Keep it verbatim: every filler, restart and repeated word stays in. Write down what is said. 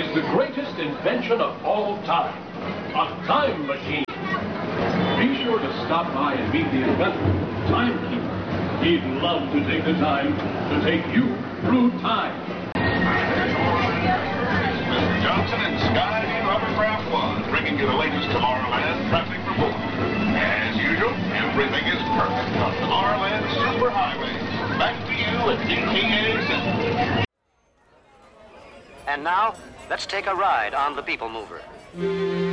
the greatest invention of all time, a time machine. Be sure to stop by and meet the inventor, Timekeeper. He'd love to take the time to take you through time. Mister Johnson and Skyview Hovercraft One, bringing you the latest Tomorrowland traffic report. As usual, everything is perfect on Tomorrowland Superhighway. Back to you at D T A Center. And now, let's take a ride on the People Mover.